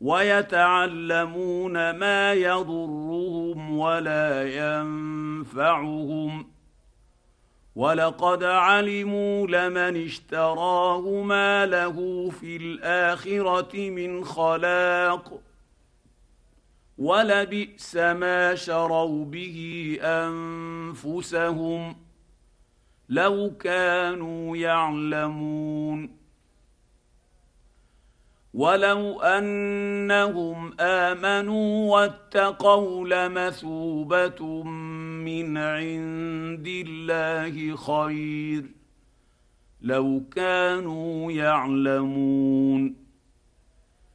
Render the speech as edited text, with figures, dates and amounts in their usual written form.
ويتعلمون ما يضرهم ولا ينفعهم، ولقد علموا لمن اشتراه ما له في الاخره من خلاق، ولبئس ما شروا به انفسهم لو كانوا يعلمون. ولو انهم امنوا واتقوا لمثوبه من عند الله خير لو كانوا يعلمون.